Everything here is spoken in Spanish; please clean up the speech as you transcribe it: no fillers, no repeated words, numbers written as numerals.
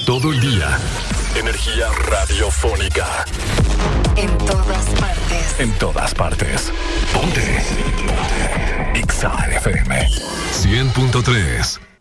Todo el día. Energía radiofónica. En todas partes. En todas partes. Ponte. Ponte. Exa FM 100.3.